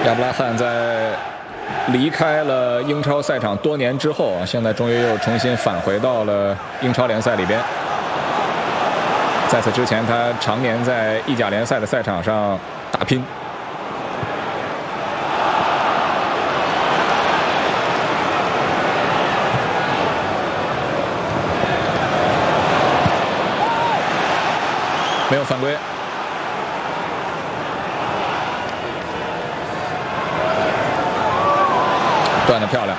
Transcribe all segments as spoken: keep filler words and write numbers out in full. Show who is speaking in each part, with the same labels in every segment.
Speaker 1: 亚布拉罕在离开了英超赛场多年之后啊，现在终于又重新返回到了英超联赛里边。在此之前，他常年在意甲联赛的赛场上打拼。没有犯规。 断得漂亮，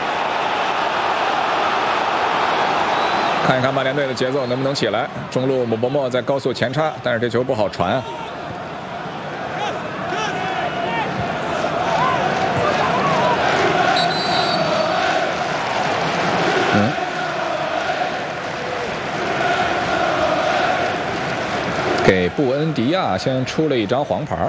Speaker 1: 看一看曼联队的节奏能不能起来。中路姆伯莫在高速前插，但是这球不好传啊。嗯，给布恩迪亚先出了一张黄牌。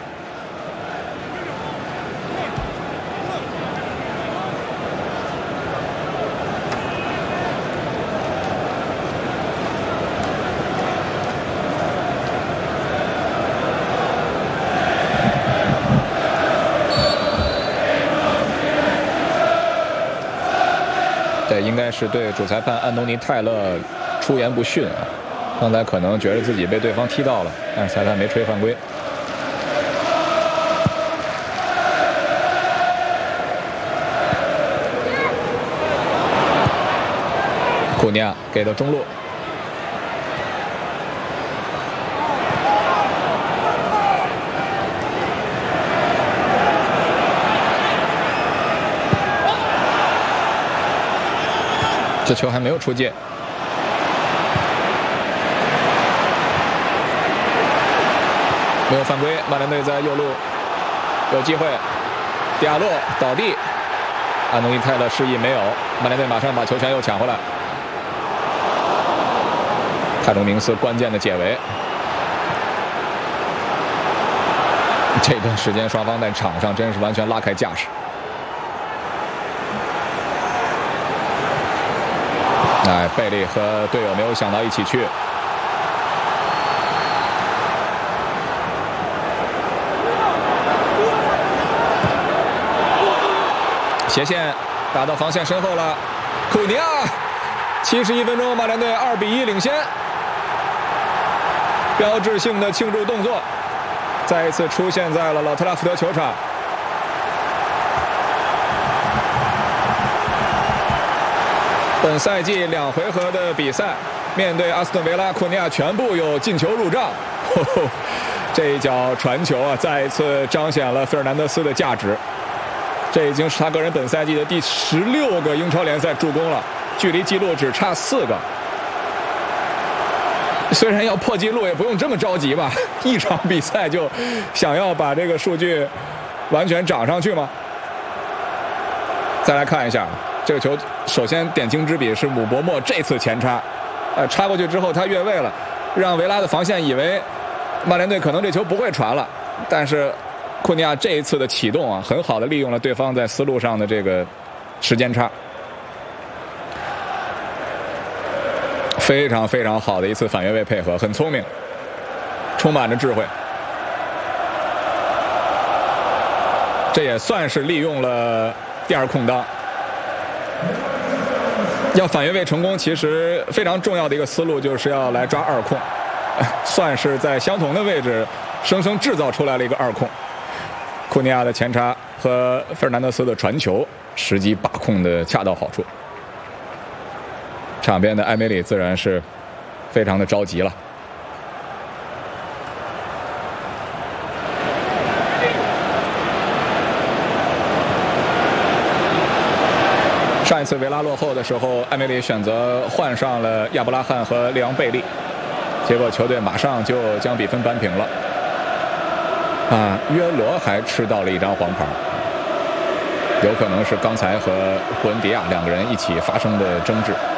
Speaker 1: 这应该是对主裁判安东尼·泰勒出言不逊啊！刚才可能觉得自己被对方踢到了，但是裁判没吹犯规。库尼亚给到中路，这球还没有出界，没有犯规。曼联队在右路有机会，迪亚洛倒地，安东尼·泰勒示意没有。曼联队马上把球权又抢回来。泰隆明斯关键的解围。这段时间双方在场上真是完全拉开架势。 哎，贝利和队友没有想到一起去，斜线打到防线身后了，库尼亚，七十一分钟，曼联队二比一领先，标志性的庆祝动作再一次出现在了老特拉福德球场。 本赛季两回合的比赛，面对阿斯顿维拉，库尼亚全部有进球入账。呵呵这一脚传球啊，再一次彰显了费尔南德斯的价值。这已经是他个人本赛季的第十六个英超联赛助攻了，距离纪录只差四个。虽然要破纪录，也不用这么着急吧？一场比赛就想要把这个数据完全涨上去吗？再来看一下。 这个球首先点睛之笔是姆伯莫这次前插，呃，插过去之后他越位了，让维拉的防线以为曼联队可能这球不会传了，但是库尼亚这一次的启动啊，很好的利用了对方在思路上的这个时间差，非常非常好的一次反越位配合，很聪明，充满着智慧，这也算是利用了第二空当。 要反越位成功，其实非常重要的一个思路就是要来抓二空，算是在相同的位置生生制造出来了一个二空。库尼亚的前插和费尔南德斯的传球时机把控的恰到好处，场边的埃梅里自然是非常的着急了。 上一次维拉落后的时候，埃梅里选择换上了亚布拉罕和利昂贝利，结果球队马上就将比分扳平了。啊，约罗还吃到了一张黄牌，有可能是刚才和布恩迪亚两个人一起发生的争执。